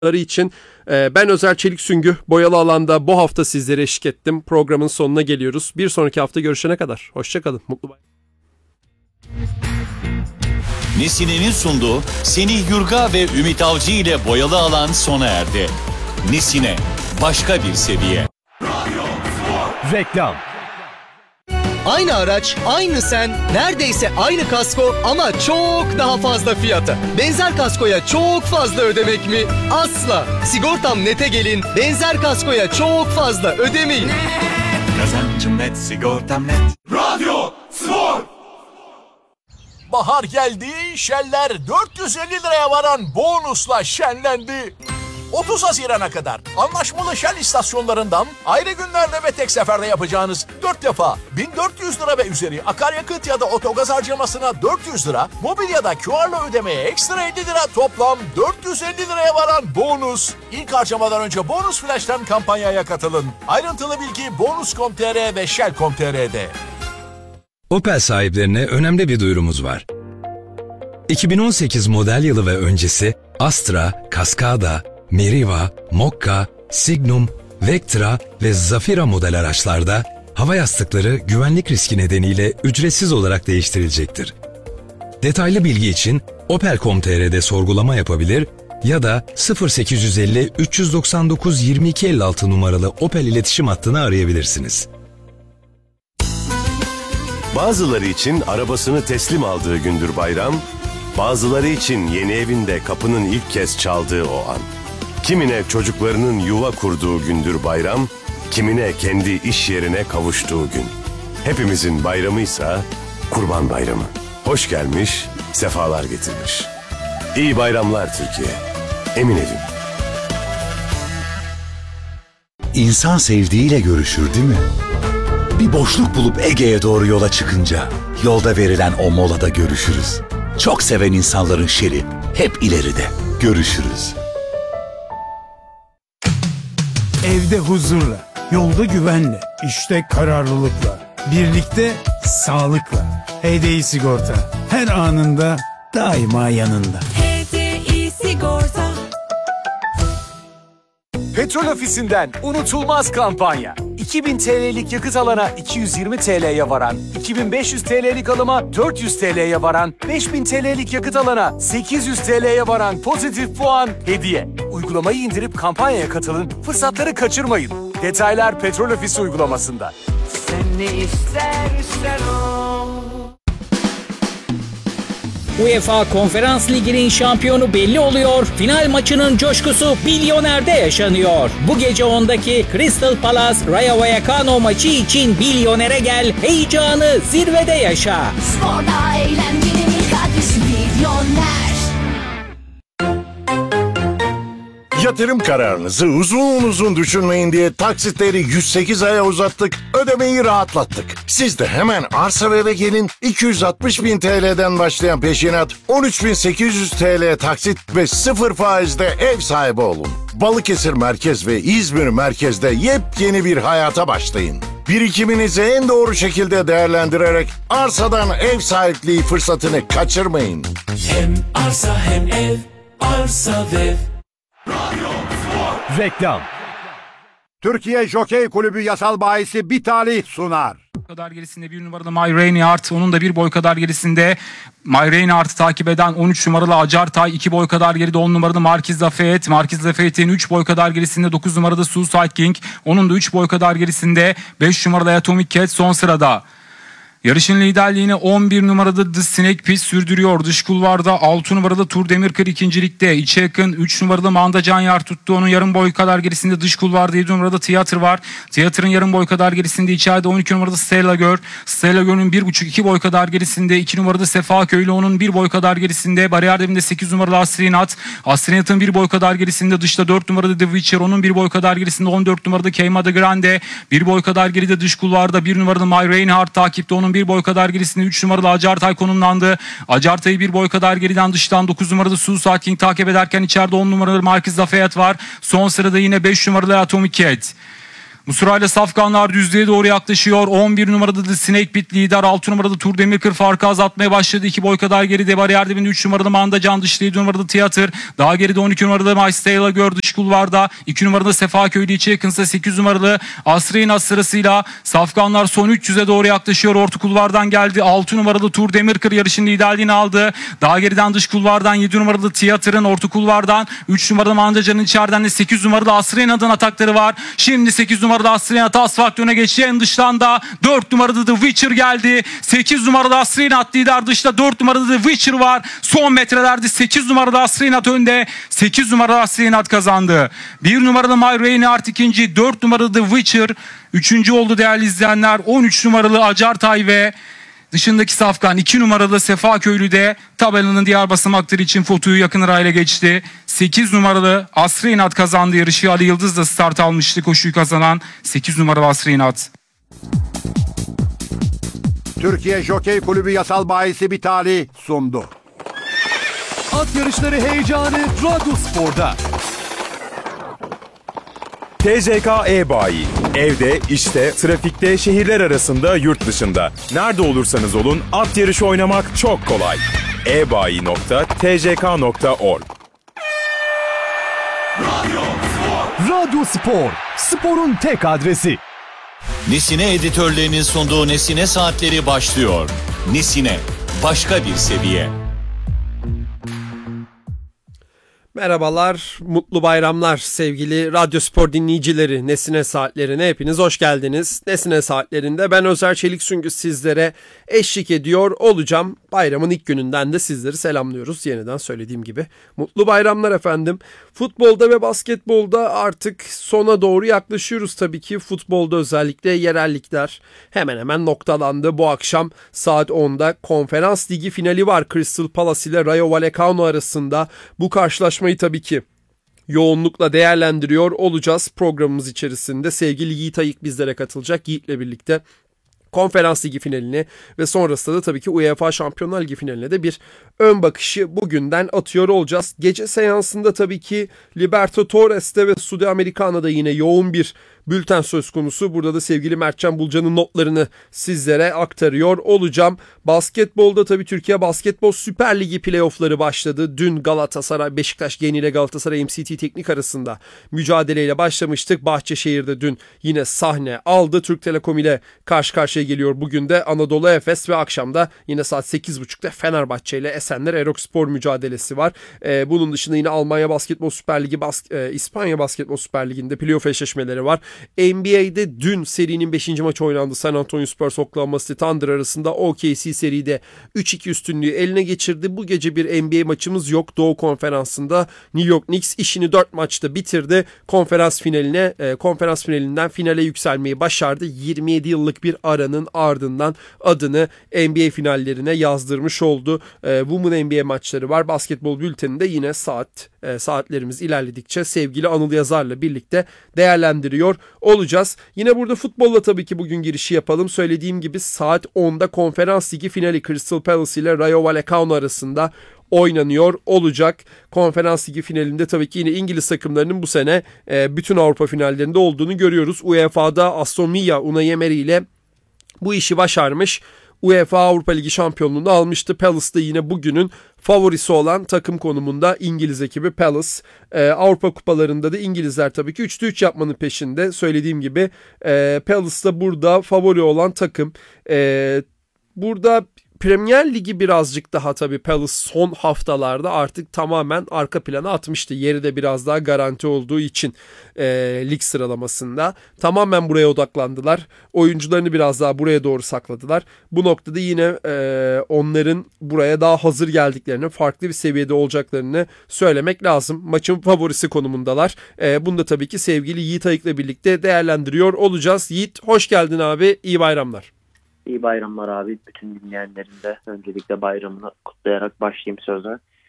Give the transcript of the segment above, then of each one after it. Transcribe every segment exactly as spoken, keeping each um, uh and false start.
için. Ben Özer Çelik Süngü, Boyalı Alan'da bu hafta sizlere eşlik ettim. Programın sonuna geliyoruz. Bir sonraki hafta görüşene kadar. Hoşçakalın. Mutlu bay. Nesine'nin sunduğu Semih Yurga ve Ümit Avcı ile Boyalı Alan sona erdi. Nesine, başka bir seviye. Reklam. Aynı araç, aynı sen, neredeyse aynı kasko ama çok daha fazla fiyata. Benzer kaskoya çok fazla ödemek mi? Asla. Sigortam Net'e gelin, benzer kaskoya çok fazla ödemeyin. Net. Kazancım net, sigortam net. Radyo Spor. Bahar geldi, Shell'ler dört yüz elli liraya varan bonusla şenlendi. otuz Haziran'a kadar anlaşmalı Shell istasyonlarından ayrı günlerde ve tek seferde yapacağınız dört defa bin dört yüz lira ve üzeri akaryakıt ya da otogaz harcamasına dört yüz lira, mobilyada Q R'la ödemeye ekstra elli lira, toplam dört yüz elli liraya varan bonus. İlk harcamadan önce Bonus Flash'tan kampanyaya katılın. Ayrıntılı bilgi bonus nokta com nokta tr ve shell nokta com nokta tr'de. Opel sahiplerine önemli bir duyurumuz var. iki bin on sekiz model yılı ve öncesi Astra, Cascada, Meriva, Mokka, Signum, Vectra ve Zafira model araçlarda hava yastıkları güvenlik riski nedeniyle ücretsiz olarak değiştirilecektir. Detaylı bilgi için opel nokta com nokta tr'de sorgulama yapabilir ya da sıfır sekiz yüz elli üç doksan dokuz yirmi iki elli altı numaralı Opel iletişim hattını arayabilirsiniz. Bazıları için arabasını teslim aldığı gündür bayram, bazıları için yeni evinde kapının ilk kez çaldığı o an. Kimine çocuklarının yuva kurduğu gündür bayram, kimine kendi iş yerine kavuştuğu gün. Hepimizin bayramıysa Kurban Bayramı. Hoş gelmiş, sefalar getirmiş. İyi bayramlar Türkiye. Eminönü. İnsan sevdiğiyle görüşür değil mi? Bir boşluk bulup Ege'ye doğru yola çıkınca yolda verilen o molada görüşürüz. Çok seven insanların şeri hep ileride. Görüşürüz. Evde huzurla, yolda güvenle, işte kararlılıkla, birlikte sağlıkla. H D I Sigorta her anında daima yanında. H D I Sigorta. Petrol Ofisi'nden unutulmaz kampanya. iki bin T L'lik yakıt alana iki yüz yirmi T L'ye varan, iki bin beş yüz T L'lik alıma dört yüz T L'ye varan, beş bin T L'lik yakıt alana sekiz yüz T L'ye varan pozitif puan hediye. Uygulamayı indirip kampanyaya katılın, fırsatları kaçırmayın. Detaylar Petrol Ofisi uygulamasında. Sen ne istersen o. UEFA Konferans Ligi'nin şampiyonu belli oluyor. Final maçının coşkusu Bilyoner'de yaşanıyor. Bu gece ondaki Crystal Palace Rayo Vallecano maçı için Bilyoner'e gel. Heyecanı zirvede yaşa. Sporda eğlencenin ilk adresi Bilyoner. Yatırım kararınızı uzun uzun düşünmeyin diye taksitleri yüz sekiz aya uzattık, ödemeyi rahatlattık. Siz de hemen Arsa ve eve gelin, iki yüz altmış bin T L'den başlayan peşinat, on üç bin sekiz yüz T L taksit ve sıfır faizde ev sahibi olun. Balıkesir Merkez ve İzmir Merkez'de yepyeni bir hayata başlayın. Birikiminizi en doğru şekilde değerlendirerek arsadan ev sahipliği fırsatını kaçırmayın. Hem arsa hem ev, arsa ve Reklam. Türkiye Jokey Kulübü yasal bahisi bir talih sunar. Kadar gerisinde bir numaralı My Reinhardt, onun da bir boy kadar gerisinde My Reinhardt'ı takip eden on üç numaralı Acartay, iki boy kadar geride on numaralı Markiz Lafayette, Markiz Lafayette'in üç boy kadar gerisinde dokuz numaralı Suicide King, onun da üç boy kadar gerisinde beş numaralı Atomic Cat son sırada. Yarışın liderliğini on bir numarada The Snake Pit sürdürüyor. Dış kulvarda altı numarada Tur Demirkır ikincilikte. İçe yakın üç numaralı Manda Canyar tuttu. Onun yarım boy kadar gerisinde dış kulvarda yedi numarada Tiyatr var. Tiyatr'ın yarım boy kadar gerisinde içeride on iki numarada Stella Gör. Stella Gör'ün bir buçuk iki boy kadar gerisinde. iki numarada Sefa Köylü, onun bir boy kadar gerisinde. Bariyer dibinde sekiz numaralı Astrinat. Astrinat'ın bir boy kadar gerisinde. Dışta dört numarada The Witcher, onun bir boy kadar gerisinde. on dört numarada Keima de Grande. bir boy kadar geride dış kulvarda bir numarada My Reinhardt takipte. Onun bir boy kadar gerisinde üç numaralı Acartay konumlandı. Acartay'ı bir boy kadar geriden dıştan dokuz numarada Suicide King takip ederken içeride on numaralı Markiz Lafayette var. Son sırada yine beş numaralı Atomic Cat. Bu sırayla safkanlar düzlüğe doğru yaklaşıyor. on bir numarada da Snake Pit lider. altı numarada Tur Demirkır farkı azaltmaya başladı. iki boy kadar geride bariyer dibinde üç numaralı Manda Can, dışta yedi numarada Tiyatır. Daha geride on iki numarada My Stayla Gör dış kulvarda. iki numarada Sefa Köylü içi yakınsa sekiz numaralı Asreinat sırasıyla safkanlar son üç yüze doğru yaklaşıyor. Orta kulvardan geldi. altı numaralı Tur Demirkır yarışın liderliğini aldı. Daha geriden dış kulvardan yedi numaralı Tiyatır'ın, orta kulvardan üç numaralı Manda Can'ın, içeriden de sekiz numaralı Asreinat'ın atakları var. Şimdi sekiz numaralı Asreinat asfalt öne geçti. En dıştan da dört numarada The Witcher geldi. sekiz numaralı Asreinat lider, dışta dört numarada The Witcher var. Son metrelerde sekiz numaralı Asreinat önde. sekiz numaralı Asreinat kazandı. bir numaralı My Reinhardt ikinci. dört numaralı The Witcher üçüncü oldu değerli izleyenler. on üç numaralı Acartay ve dışındaki safkan iki numaralı Sefa Köylü de tabelanın diğer basamakları için fotoyu yakın arayla geçti. sekiz numaralı Asreinat kazandı yarışı. Ali Yıldız da start almıştı koşuyu kazanan sekiz numaralı Asreinat. Türkiye Jokey Kulübü yasal bahisi Bitali sundu. At yarışları heyecanı Radyo Spor'da. T J K E-Bayi. Evde, işte, trafikte, şehirler arasında, yurt dışında. Nerede olursanız olun at yarışı oynamak çok kolay. e bayi nokta t j k nokta org. Radyo Spor. Sporun tek adresi. Nesine editörlerinin sunduğu Nesine Saatleri başlıyor. Nesine, başka bir seviye. Merhabalar, mutlu bayramlar sevgili Radyo Spor dinleyicileri. Nesine Saatlerine hepiniz hoş geldiniz. Nesine Saatlerinde ben Özer Çelik Süngü sizlere eşlik ediyor olacağım. Bayramın ilk gününden de sizleri selamlıyoruz. Yeniden söylediğim gibi mutlu bayramlar efendim. Futbolda ve basketbolda artık sona doğru yaklaşıyoruz tabii ki. Futbolda özellikle yerellikler hemen hemen noktalandı. Bu akşam saat onda Konferans Ligi finali var. Crystal Palace ile Rayo Vallecano arasında. Bu karşılaşmayı tabii ki yoğunlukla değerlendiriyor olacağız programımız içerisinde. Sevgili Yiğit Ayık bizlere katılacak. Yiğit'le birlikte Konferans Ligi finaline ve sonrasında da tabii ki UEFA Şampiyonlar Ligi finaline de bir ön bakışı bugünden atıyor olacağız. Gece seansında tabii ki Libertadores'te ve Suudi Amerikana'da yine yoğun bir bülten söz konusu. Burada da sevgili Mertcan Bulcan'ın notlarını sizlere aktarıyor olacağım. Basketbolda tabii Türkiye Basketbol Süper Ligi playoffları başladı. Dün Galatasaray, Beşiktaş Yeni ile Galatasaray M C T Teknik arasında mücadeleyle başlamıştık. Bahçeşehir'de dün yine sahne aldı. Türk Telekom ile karşı karşıya geliyor bugün de Anadolu Efes ve akşamda yine saat sekiz buçukta Fenerbahçe ile Esenler Erokspor mücadelesi var. Ee, bunun dışında yine Almanya Basketbol Süper Ligi, Bas- e, İspanya Basketbol Süper Ligi'nde playoff eşleşmeleri var. N B A'de dün serinin beşinci maçı oynandı. San Antonio Spurs Oklahoma City Thunder arasında O K C seride üç iki üstünlüğü eline geçirdi. Bu gece bir N B A maçımız yok. Doğu Konferansı'nda New York Knicks işini dört maçta bitirdi. Konferans finaline, e, konferans finalinden finale yükselmeyi başardı. yirmi yedi yıllık bir aranın ardından adını N B A finallerine yazdırmış oldu. E, Women N B A maçları var. Basketbol bülteninde yine saat e, saatlerimiz ilerledikçe sevgili Anıl Yazar'la birlikte değerlendiriyor olacağız. Yine burada futbolla tabii ki bugün girişi yapalım. Söylediğim gibi saat onda Konferans Ligi finali Crystal Palace ile Rayo Vallecano arasında oynanıyor olacak. Konferans Ligi finalinde tabii ki yine İngiliz takımlarının bu sene e, bütün Avrupa finallerinde olduğunu görüyoruz. U E F A'da Aston Villa Unai Emery ile bu işi başarmış. UEFA Avrupa Ligi şampiyonluğunu almıştı. Palace da yine bugünün favorisi olan takım konumunda İngiliz ekibi Palace. Ee, Avrupa kupalarında da İngilizler tabii ki üçte üç yapmanın peşinde. Söylediğim gibi e, Palace da burada favori olan takım. E, burada Premier Ligi birazcık daha tabii Palace son haftalarda artık tamamen arka plana atmıştı. Yeri de biraz daha garanti olduğu için e, lig sıralamasında. Tamamen buraya odaklandılar. Oyuncularını biraz daha buraya doğru sakladılar. Bu noktada yine e, onların buraya daha hazır geldiklerini, farklı bir seviyede olacaklarını söylemek lazım. Maçın favorisi konumundalar. E, bunu da tabii ki sevgili Yiğit Ayık'la birlikte değerlendiriyor olacağız. Yiğit hoş geldin abi. İyi bayramlar. İyi bayramlar abi. Bütün dinleyenlerin de öncelikle bayramını kutlayarak başlayayım söze.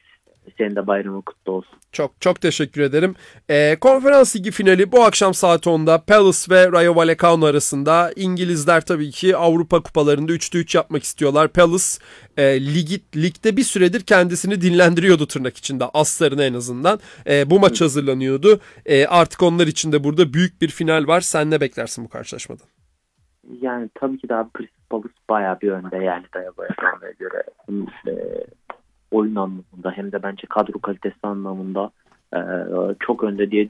Senin de bayramın kutlu olsun. Çok çok teşekkür ederim. Ee, Konferans Ligi finali bu akşam saat onda Palace ve Rayo Vallecano arasında. İngilizler tabii ki Avrupa kupalarında üçte üç yapmak istiyorlar. Palace e, ligi, ligde bir süredir kendisini dinlendiriyordu tırnak içinde. Aslarını en azından. E, bu maç hazırlanıyordu. E, artık onlar için de burada büyük bir final var. Sen ne beklersin bu karşılaşmadan? Yani tabii ki de abi Crystal Palace bayağı bir önde yani Rayo Vallecano'ya göre. Hem, e, oyun anlamında hem de bence kadro kalitesi anlamında e, çok önde diye